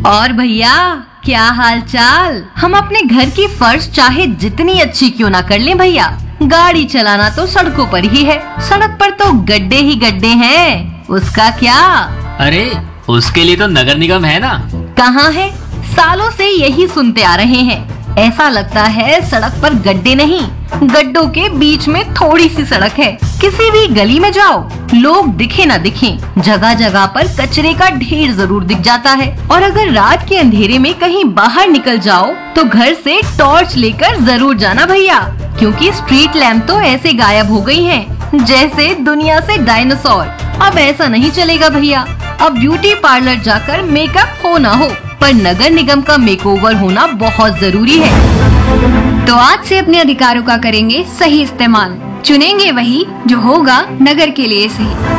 और भैया क्या हाल चाल। हम अपने घर की फर्श चाहे जितनी अच्छी क्यों ना कर लें भैया, गाड़ी चलाना तो सड़कों पर ही है। सड़क पर तो गड्ढे ही गड्ढे हैं, उसका क्या। अरे उसके लिए तो नगर निगम है ना। कहाँ है, सालों से यही सुनते आ रहे हैं। ऐसा लगता है सड़क पर गड्ढे नहीं, गड्ढों के बीच में थोड़ी सी सड़क है। किसी भी गली में जाओ, लोग दिखे ना दिखे, जगह जगह पर कचरे का ढेर जरूर दिख जाता है। और अगर रात के अंधेरे में कहीं बाहर निकल जाओ तो घर से टॉर्च लेकर जरूर जाना भैया, क्योंकि स्ट्रीट लैंप तो ऐसे गायब हो गई हैं, जैसे दुनिया से डायनासोर। अब ऐसा नहीं चलेगा भैया। अब ब्यूटी पार्लर जाकर मेकअप हो ना हो, पर नगर निगम का मेकओवर होना बहुत जरूरी है। तो आज से अपने अधिकारों का करेंगे सही इस्तेमाल, चुनेंगे वही जो होगा नगर के लिए सही।